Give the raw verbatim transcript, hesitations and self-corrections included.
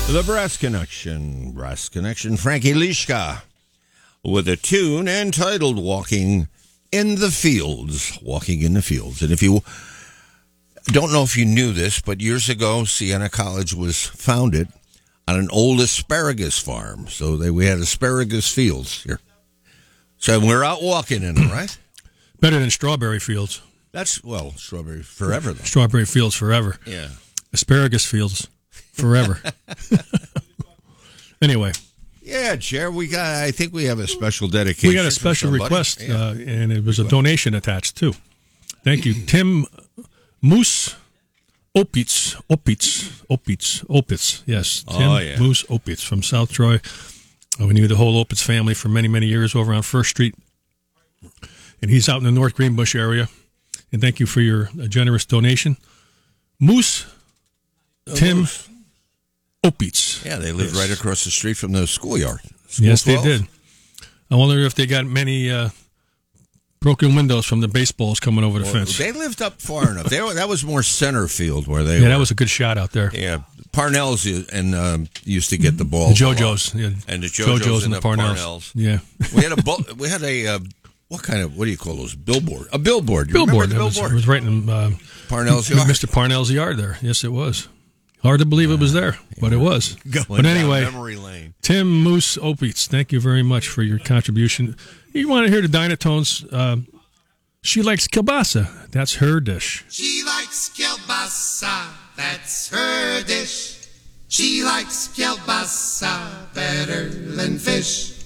The Brass Connection. Brass Connection. Frankie Lishka with a tune entitled Walking in the Fields. Walking in the Fields. And if you don't know if you knew this, but years ago, Siena College was founded on an old asparagus farm. So they, we had asparagus fields here. So we're out walking in them, right? Better than strawberry fields. That's, well, strawberry forever, though. Strawberry fields forever. Yeah. Asparagus fields forever. Anyway. Yeah, Chair, we got, I think we have a special dedication. We got a special request, yeah. uh, and it was a donation attached, too. Thank you. Tim Moose Opitz. Opitz. Opitz. Opitz. Yes. Tim oh, yeah. Moose Opitz from South Troy. Uh, we knew the whole Opitz family for many, many years over on First Street. And he's out in the North Greenbush area. And thank you for your uh, generous donation. Moose Oh, Tim Moose. Opitz. Yeah, they lived yes. right across the street from the schoolyard. School yes, twelve. They did. I wonder if they got many uh, broken windows from the baseballs coming over the well, fence. They lived up far enough. They were, that was more center field where they Yeah, were. that was a good shot out there. Yeah, Parnell's and um, used to get the ball. The JoJo's. Yeah. And the JoJo's, JoJo's and, and the, the Parnells. Parnells. Yeah. we had a we had a uh, what kind of what do you call those billboard? A billboard. You billboard. The billboard. Was, it was right in uh, Parnell's yard. Mister Parnell's yard there. Yes, it was. Hard to believe it was there, but it was. Going but anyway, down memory lane. Tim Moose Opitz, thank you very much for your contribution. You want to hear the Dynatones? Uh, she likes kielbasa. That's her dish. She likes kielbasa. That's her dish. She likes kielbasa better than fish.